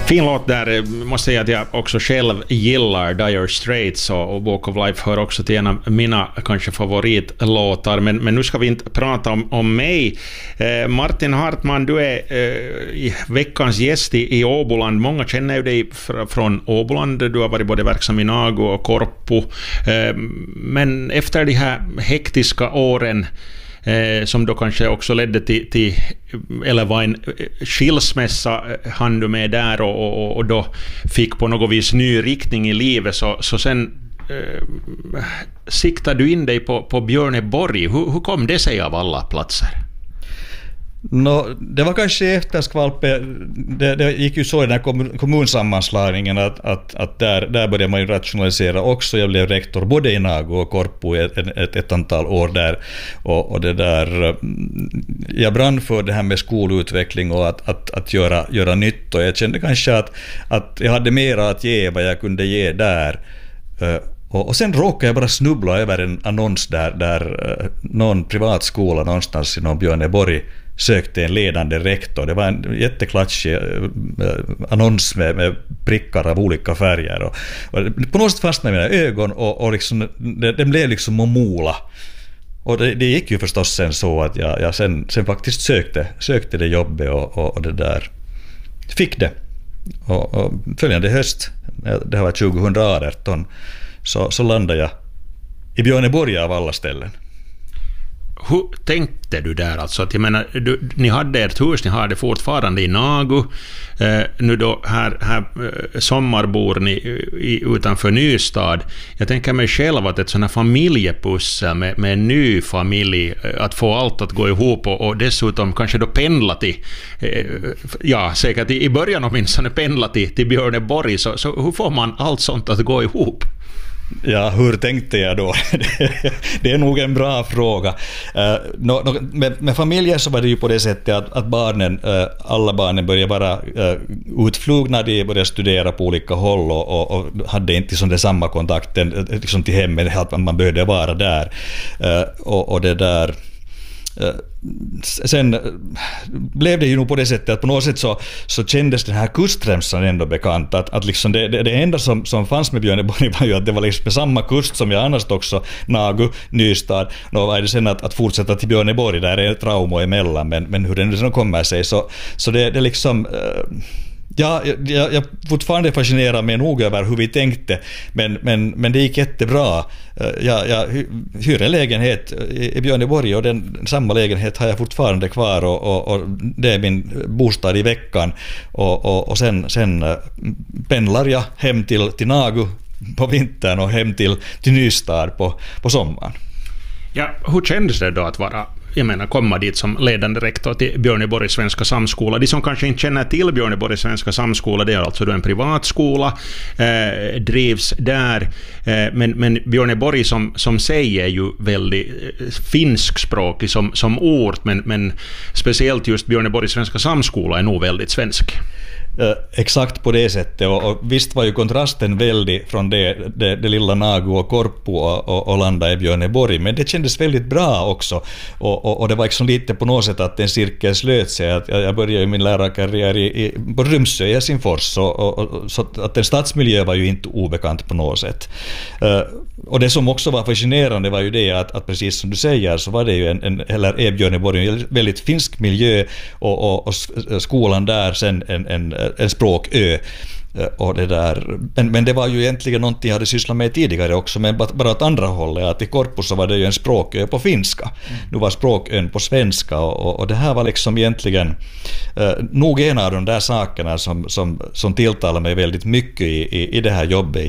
Fin låt där, måste säga att jag också själv gillar Dire Straits och Walk of Life hör också till en av mina kanske favoritlåtar, men nu ska vi inte prata om mig. Martin Hartman, du är veckans gäst i Åboland. Många känner ju dig från Åboland, du har varit både verksam i Nagu och Korpo, men efter de här hektiska åren som då kanske också ledde till eller var en skilsmässa hann du med där och då fick på något vis ny riktning i livet, så sen siktade du in dig på Björneborg. Hur kom det sig av alla platser? Det var kanske efterskvalpet. Det gick ju så i den här kommunsammanslagningen att där började man ju rationalisera också. Jag blev rektor både i Nagu och Korpo ett antal år där, och det där, jag brann för det här med skolutveckling och att göra nytt, och jag kände kanske att jag hade mera att ge vad jag kunde ge där. Och sen råkade jag bara snubbla över en annons där någon privatskola någonstans i Björneborg sökte en ledande rektor. Det var en jätteklatschig annons med prickar av olika färger. Och på något sätt fastnade mina ögon och liksom, det blev liksom att mola. Och det gick ju förstås sen så att jag sen faktiskt sökte det jobbet och det där fick det. Och följande höst, det var 2018, så landade jag i Björneborg av alla ställen. Hur tänkte du där? Alltså att jag menar, ni hade ert hus, ni hade fortfarande i Nagu, nu då här sommarbor ni utanför Nystad. Jag tänker mig själv att ett sån här familjepussel med en ny familj, att få allt att gå ihop och dessutom kanske då pendla till, säkert i början åtminstone pendla till Björneborg, så hur får man allt sånt att gå ihop? Ja, hur tänkte jag då? Det är nog en bra fråga. Med familjen så var det ju på det sättet att alla barnen började vara utflugna, de började studera på olika håll och hade inte som det samma kontakten liksom till hemmet, att man behövde vara där. Och det där... Sen blev det ju nog på det sättet att på något sätt så kändes den här kustremsan ändå bekant, att liksom det enda som fanns med Björneborg var ju att det var liksom samma kust som jag annars också, Nagu, Nystad. Nå var det sen att fortsätta till Björneborg, där är ett trauma emellan, men hur det nu kommer sig, så det liksom... Ja, jag fortfarande fascinerar mig nog över hur vi tänkte, men det gick jättebra. Jag hyr en lägenhet i Björneborg, och samma lägenhet har jag fortfarande kvar, och det är min bostad i veckan, och sen pendlar jag hem till Nagu på vintern och hem till Nystad på sommaren. Ja, hur kändes det då att komma dit som ledande rektor till Björneborgs svenska samskola? De som kanske inte känner till Björneborgs svenska samskola, det är alltså då en privatskola, drivs där, men Björneborg som säger är ju väldigt finskspråkig som ort, men speciellt just Björneborgs svenska samskola är nog väldigt svensk. Exakt på det sättet, och visst var ju kontrasten väldigt från det lilla Nagu och Korpo och landa i Björneborg, men det kändes väldigt bra också, och det var liksom lite på något sätt att en cirkel slöt sig, att jag började min lärarkarriär på Rumsö i Helsingfors, så att en stadsmiljö var ju inte obekant på något sätt. Och det som också var fascinerande var ju det att precis som du säger, så var det ju är Björneborg en väldigt finsk miljö, och skolan där sen en språkö, och det där, men det var ju egentligen någonting jag hade sysslat med tidigare också, men bara åt andra hållet, att i Korpo så var det ju en språkö på finska, nu var språkön på svenska, och det här var liksom egentligen nog en av de där sakerna som tilltalar mig väldigt mycket i det här jobbet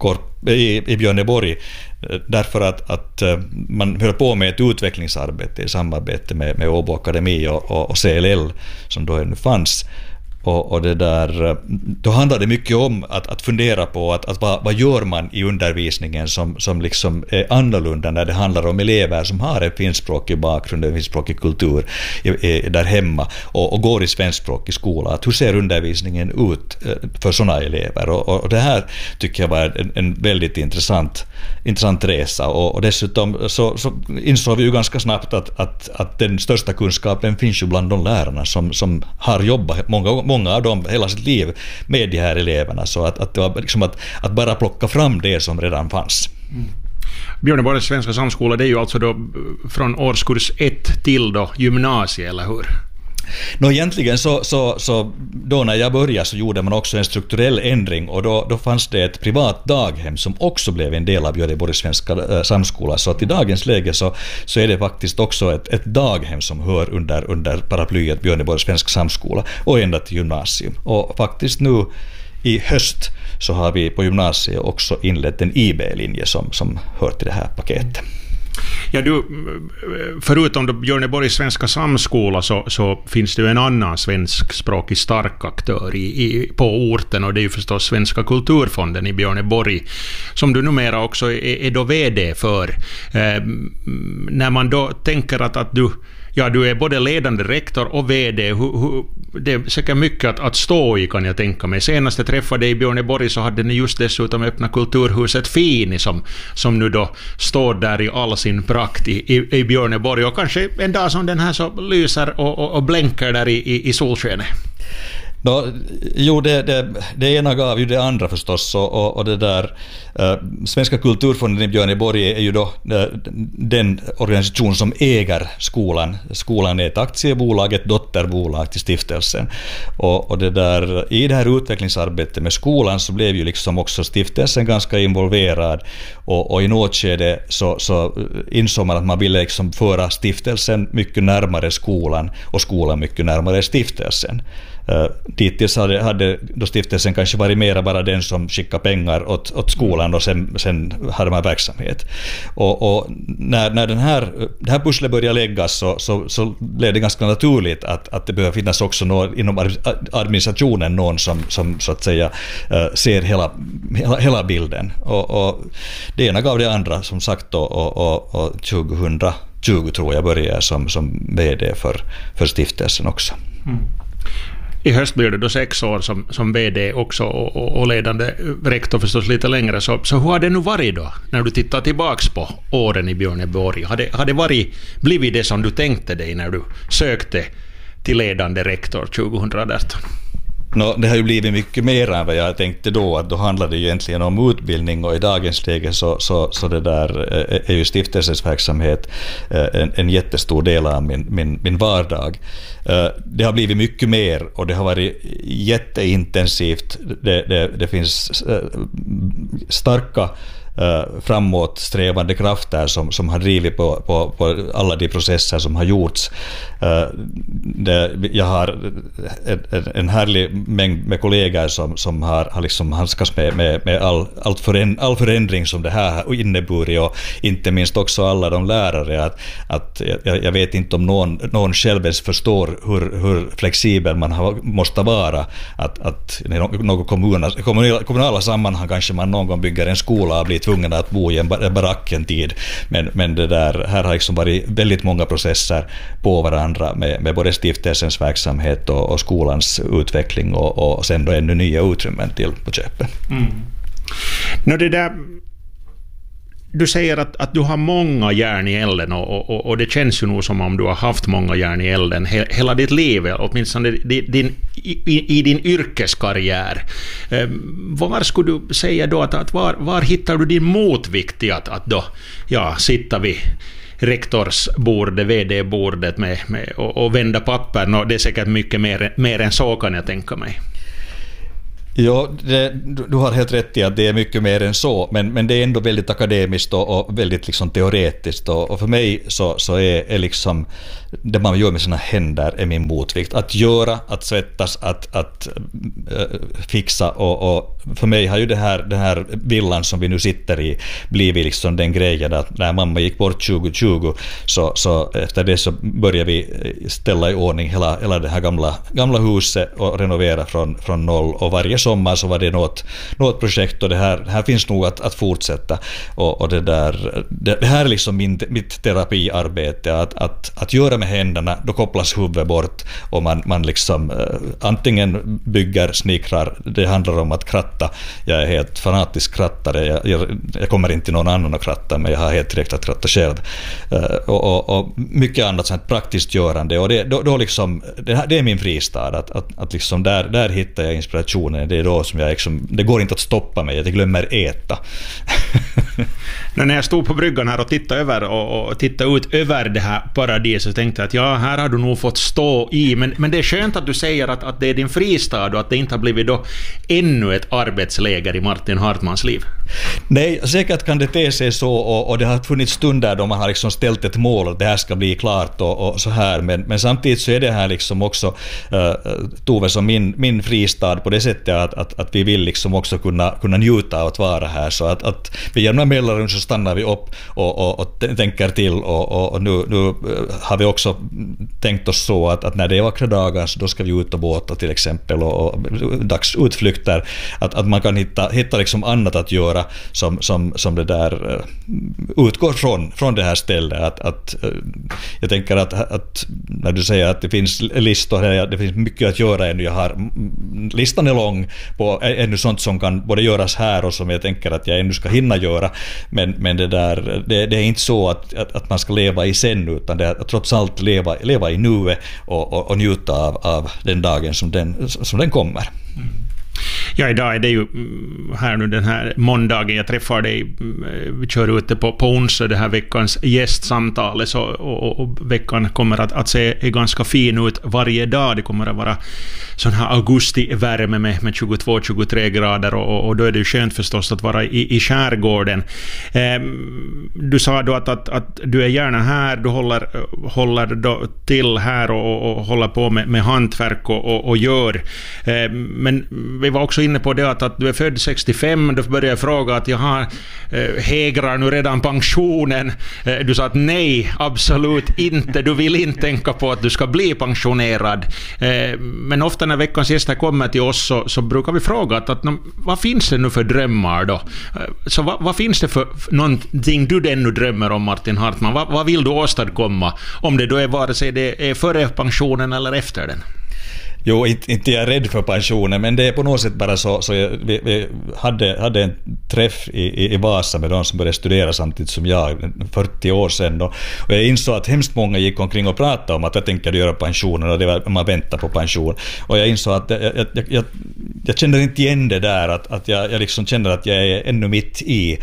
i Björneborg, därför att man höll på med ett utvecklingsarbete i samarbete med Åbo Akademi och CLL som då ännu fanns. Och det där, då handlar det mycket om att fundera på att vad gör man i undervisningen som liksom är annorlunda när det handlar om elever som har en finskspråkig bakgrund, en finskspråkig kultur där hemma och går i svenskspråkig skola. Att hur ser undervisningen ut för sådana elever? Och det här tycker jag var en väldigt intressant resa, och dessutom så insåg vi ju ganska snabbt att den största kunskapen finns ju bland de lärarna som har jobbat många många av dem hela sitt liv med de här eleverna, så att det var liksom att bara plocka fram det som redan fanns. Björneborgs svenska samskola, det är ju alltså då från årskurs 1 till då gymnasie, eller hur? Egentligen så då när jag började så gjorde man också en strukturell ändring, och då fanns det ett privat daghem som också blev en del av Björneborgs svenska samskola, så att i dagens läge så är det faktiskt också ett daghem som hör under paraplyet Björneborgs svenska samskola och ända till gymnasium. Och faktiskt nu i höst så har vi på gymnasiet också inlett en IB-linje som hör till det här paketet. Ja, förutom då Björneborgs svenska samskola så finns det ju en annan svenskspråkig stark aktör på orten, och det är ju förstås Svenska kulturfonden i Björneborg, som du numera också är då vd för. När man då tänker att du är både ledande rektor och vd, det är säkert mycket att stå i, kan jag tänka mig. Senaste träffade i Björneborg så hade ni just dessutom öppnat kulturhuset Fini som nu då står där i all sin prakt i Björneborg, och kanske en dag som den här så lyser och blänker där i solskenet. Jo, det ena gav ju det andra förstås, och det där Svenska kulturfonden i Björneborg är ju då den organisation som äger skolan. Skolan är ett aktiebolag, ett dotterbolag till stiftelsen, och det där, i det här utvecklingsarbetet med skolan så blev ju liksom också stiftelsen ganska involverad, och i något skede så insåg man att man ville liksom föra stiftelsen mycket närmare skolan och skolan mycket närmare stiftelsen. Dittills hade då stiftelsen kanske varit mera bara den som skickar pengar åt skolan, och sen hade man verksamhet. Och när det här pusslet började läggas så blev det ganska naturligt att det behöver finnas också inom administrationen någon som så att säga ser hela bilden. Och det ena gav det andra, som sagt då, och 2020 tror jag började som vd för stiftelsen också. Mm. I höst blir det då 6 år som vd också och ledande rektor förstås lite längre. Så hur har det nu varit då när du tittar tillbaks på åren i Björneborg? Har det blivit det som du tänkte dig när du sökte till ledande rektor 2018? Det har ju blivit mycket mer än vad jag tänkte då. Att då handlade det egentligen om utbildning, och i dagens läge så det där är ju stiftelsens verksamhet en jättestor del av min vardag. Det har blivit mycket mer, och det har varit jätteintensivt. Det finns starka framåtsträvande krafter som har drivit på alla de processer som har gjorts. Jag har en härlig mängd med kollegor som har liksom handskats med all förändring som det här har inneburit, och inte minst också alla de lärare. Att jag vet inte om någon själv ens förstår hur flexibel man måste vara. Att i något kommunala sammanhang kanske man någon gång bygger en skola och blir tvungen att bo i en barack en tid, men det där, här har liksom varit väldigt många processer på varandra med både stiftelsens verksamhet och skolans utveckling, och sen då ännu nya utrymmen till på köpet. Det där, du säger att du har många järn i elden, och det känns ju nog som om du har haft många järn i elden hela ditt liv, åtminstone i din yrkeskarriär. Var skulle du säga då att var hittar du din motvikt i att då sitta vid rektorsbordet, vd-bordet och vända papper? Det är säkert mycket mer än så, kan jag tänka mig. Ja, du har helt rätt i att det är mycket mer än så, men det är ändå väldigt akademiskt och väldigt liksom teoretiskt, och för mig så är liksom det man gör med sina händer är min motvikt. Att göra, att svettas, att fixa, och för mig har ju den här villan som vi nu sitter i blivit liksom den grejen att när mamma gick bort 2020 så efter det så började vi ställa i ordning hela det här gamla huset och renovera från noll, och varje sommar så var det något projekt, och det här finns nog att fortsätta, och det här är liksom mitt terapiarbete, att göra med händerna, då kopplas huvudet bort och man liksom antingen bygger, snickrar, det handlar om att kratta. Jag är helt fanatisk krattare, jag kommer inte någon annan att kratta, men jag har helt direkt att kratta själv, och mycket annat sånt praktiskt görande, och då liksom, det är min fristad, att liksom där hittar jag inspirationen. Det är då som jag liksom, det går inte att stoppa mig, jag glömmer äta. När jag stod på bryggan här och tittade ut över det här paradiset, så tänkte jag att ja, här har du nog fått stå i, men det är skönt att du säger att det är din fristad och att det inte har blivit då ännu ett arbetsläger i Martin Hartmans liv. Nej, säkert kan det te sig så, och det har funnits stunder då man har liksom ställt ett mål att det här ska bli klart och så här, men samtidigt så är det här liksom också Tove som min fristad på det sättet att vi vill liksom också kunna njuta av att vara här, så att vi jämna mellanrum så stannar vi upp och tänker till, och nu har vi också tänkt oss så att när det är vackra dagar så då ska vi ut och båta till exempel, och dagsutflykter, att man kan hitta liksom annat att göra som det där utgår från det här stället, att jag tänker att när du säger att det finns listor här, det finns mycket att göra ännu, listan är lång på ännu sånt som kan både göras här och som jag tänker att jag ännu ska hinna göra, men det är inte så att man ska leva i sen, utan det är att trots allt leva i nuet och njuta av den dagen som den kommer. Ja, idag är det ju här nu den här måndagen, jag träffar dig, vi kör ute på onsdag, det här veckans gästsamtal, och veckan kommer att se ganska fin ut varje dag. Det kommer att vara sån här augusti-värme med 22-23 grader, och då är det ju skönt förstås att vara i skärgården. Du sa då att du är gärna här, du håller då till här och håller på med hantverk och gör, men vi var också inne på det att du är född 65, då började jag fråga att hägrar nu redan pensionen? Du sa att nej, absolut inte, du vill inte tänka på att du ska bli pensionerad, men ofta när veckans gäster kommer till oss så brukar vi fråga att vad finns det nu för drömmar då? Så vad finns det för någonting du ännu drömmer om, Martin Hartman? Vad vill du åstadkomma, om det då är vare sig det är före pensionen eller efter den? Jo, inte jag är rädd för pensionen, men det är på något sätt bara så vi hade en träff i Vasa med de som började studera samtidigt som jag, 40 år sedan, och jag insåg att hemskt många gick omkring och pratade om att jag tänker göra pensionen, och det var man väntar på pension, och jag insåg att jag kände inte igen det där, att jag liksom känner att jag är ännu mitt i,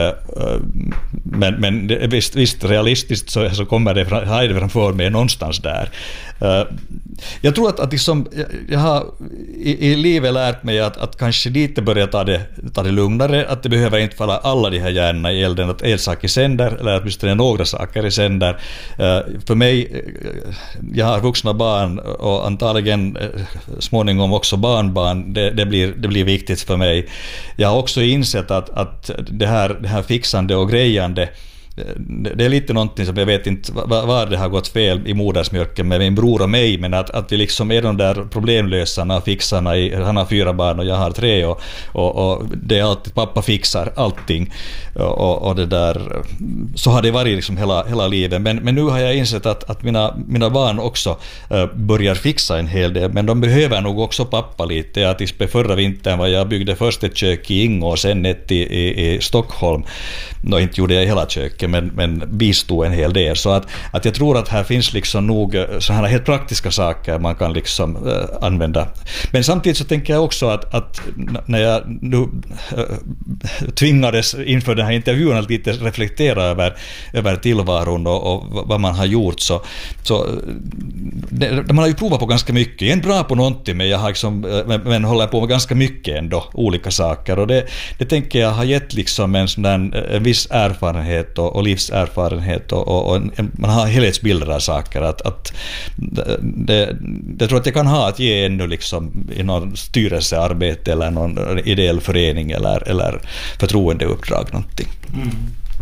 men visst realistiskt så kommer det framför mig någonstans där. Jag tror att liksom, jag har i livet lärt mig att kanske lite börja ta det lugnare, att det behöver inte falla alla de här hjärnorna i elden, att en sak i sänder, eller att åtminstone några saker i sänder. För mig, jag har vuxna barn och antagligen småningom också barnbarn, det blir viktigt för mig. Jag har också insett att det här fixande och grejande, det är lite någonting som jag vet inte var det har gått fel i modersmjölken med min bror och mig, men att vi liksom är de där problemlösarna, fixarna, han har 4 barn och jag har 3, och det är alltid pappa fixar allting, och det där, så har det varit liksom hela livet, men nu har jag insett att mina barn också börjar fixa en hel del, men de behöver nog också pappa lite. Att förra vintern var jag byggde först ett kök i Ingå och sen ett i Stockholm, inte gjorde jag hela köket, men bistod en hel del, så att jag tror att här finns liksom nog så här helt praktiska saker man kan liksom använda. Men samtidigt så tänker jag också att när jag nu tvingades inför den här intervjun att lite reflektera över tillvaron och vad man har gjort, så man har ju provat på ganska mycket. Jag är inte bra på någonting, men jag har liksom, men håller på med ganska mycket ändå, olika saker, och det tänker jag har gett liksom en viss erfarenhet och livserfarenhet, och man har helhetsbilder av saker, att jag tror att jag kan ha att ge ännu liksom i någon styrelsearbete eller någon ideell förening eller förtroendeuppdrag någonting.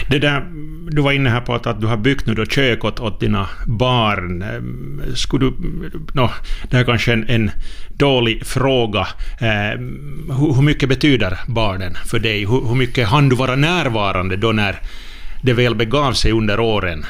Det där, du var inne här på att du har byggt nu då kök åt dina barn. Skulle du, det här är kanske en dålig fråga. Hur mycket betyder barnen för dig? Hur mycket hann du vara närvarande då när det väl begav sig under åren?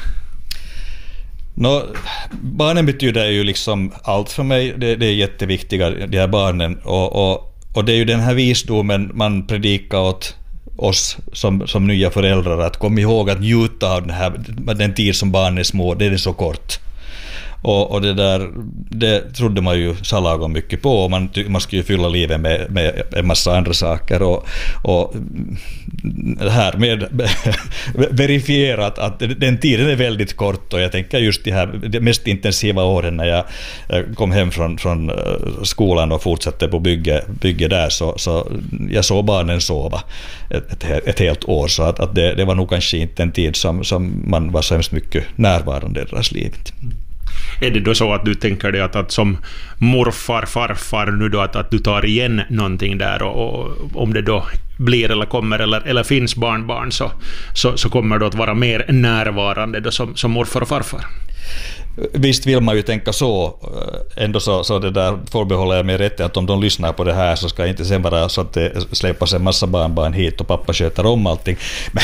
Barnen betyder ju liksom allt för mig. Det är jätteviktiga, de här barnen. Och det är ju den här visdomen man predikar åt oss som nya föräldrar, att kom ihåg att njuta av den tid som barnen är små, det är så kort. Och det trodde man ju så lagom mycket på, och man skulle ju fylla livet med en massa andra saker, och här med verifierat att den tiden är väldigt kort. Och jag tänker just de mest intensiva åren när jag kom hem från skolan och fortsatte på bygge där, så jag såg barnen sova ett helt år, så att det var nog kanske inte en tid som man var så hemskt mycket närvarande i deras liv. Är det då så att du tänker dig att som morfar, farfar nu då att du tar igen någonting där, och om det då blir eller kommer eller finns barnbarn så kommer du att vara mer närvarande då som morfar och farfar? Visst vill man ju tänka så. Ändå så det där förbehåller jag mig rätt, att om de lyssnar på det här så ska inte sen vara så att det släppas en massa barnbarn hit och pappa sköter om allting.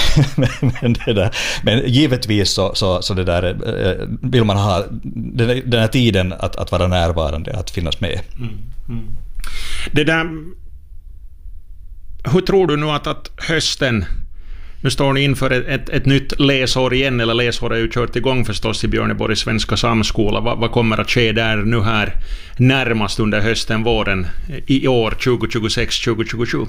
Men givetvis så det där vill man ha den här tiden att vara närvarande, att finnas med. Det där, hur tror du nu att hösten, nu står ni inför ett nytt läsår igen, eller läsår är ju kört igång förstås i Björneborg svenska samskola. Vad kommer att ske där nu här närmast under hösten, våren i år 2026-2027?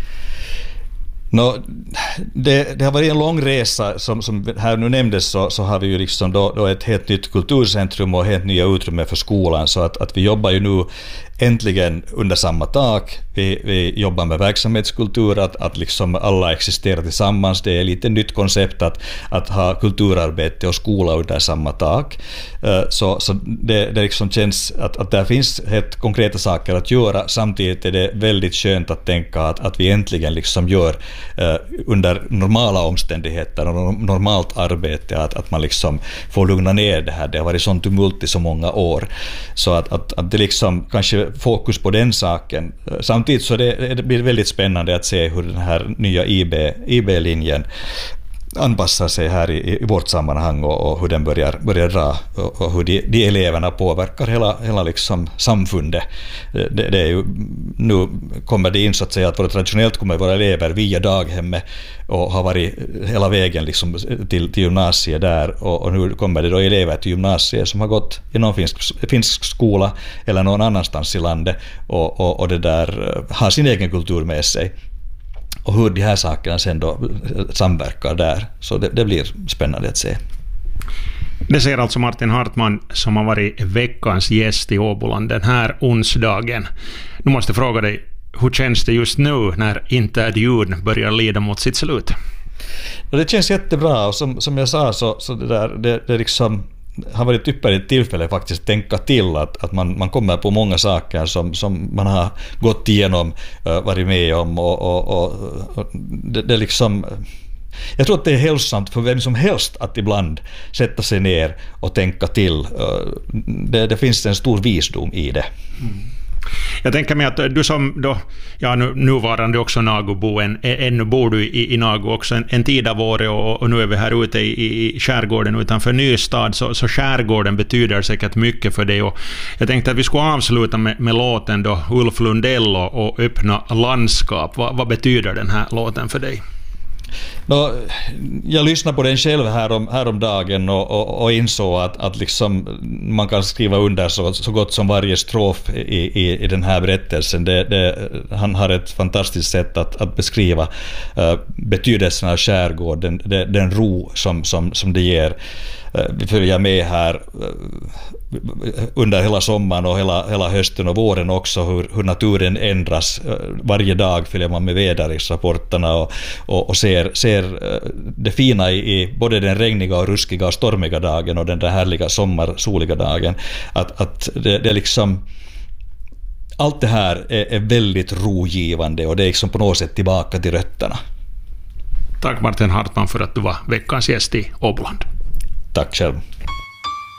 Det har varit en lång resa, som här nu nämndes, så har vi ju liksom då ett helt nytt kulturcentrum och helt nya utrymmen för skolan, så att vi jobbar ju nu äntligen under samma tak. Vi jobbar med verksamhetskultur, att liksom alla existerar tillsammans. Det är lite nytt koncept att ha kulturarbete och skola under samma tak. Så det liksom känns att där finns helt konkreta saker att göra. Samtidigt är det väldigt skönt att tänka att vi äntligen liksom gör under normala omständigheter och normalt arbete, att man liksom får lugna ner det här. Det har varit sånt tumult i så många år. Så att det liksom kanske fokus på den saken. Samtidigt så det blir väldigt spännande att se hur den här nya IB-linjen anpassar sig här i vårt sammanhang, och hur den börjar dra, och hur de eleverna påverkar hela liksom samfundet. Det är ju, nu kommer det in så att säga att traditionellt kommer våra elever via daghemmet och har varit hela vägen liksom till gymnasiet där, och nu kommer det då elever till gymnasiet som har gått i någon finsk skola eller någon annanstans i landet, och det där har sin egen kultur med sig. Och hur de här sakerna sen då samverkar där. Så det blir spännande att se. Det säger alltså Martin Hartman, som har varit veckans gäst i Åboland den här onsdagen. Nu måste jag fråga dig, hur känns det just nu när intervjun börjar leda mot sitt slut? Det känns jättebra, och som jag sa så det liksom har varit ypperligt tillfälle faktiskt tänka till att man kommer på många saker som man har gått igenom, varit med om, och det liksom, jag tror att det är hälsosamt för vem som helst att ibland sätta sig ner och tänka till. Det finns en stor visdom i det. Jag tänker mig att du som då, nuvarande också Nagobo, ännu bor du i Nago också en tid av året, och nu är vi här ute i skärgården utanför Nystad, så skärgården betyder säkert mycket för dig, och jag tänkte att vi skulle avsluta med låten då, Ulf Lundell och Öppna landskap. Vad betyder den här låten för dig? Jag lyssnade på den själv häromdagen och insåg att liksom man kan skriva under så gott som varje strof i den här berättelsen. Han har ett fantastiskt sätt att beskriva betydelsen av skärgården, den ro som det ger. Vi följer med här under hela sommaren och hela hösten och våren också, hur naturen ändras. Varje dag följer man med väderleksrapporterna och ser det fina i både den regniga och ruskiga och stormiga dagen och den där härliga sommarsoliga dagen. Att det är liksom, allt det här är väldigt rogivande, och det är liksom på något sätt tillbaka till rötterna. Tack Martin Hartman för att du var veckans gäst i Åboland. Tack själv.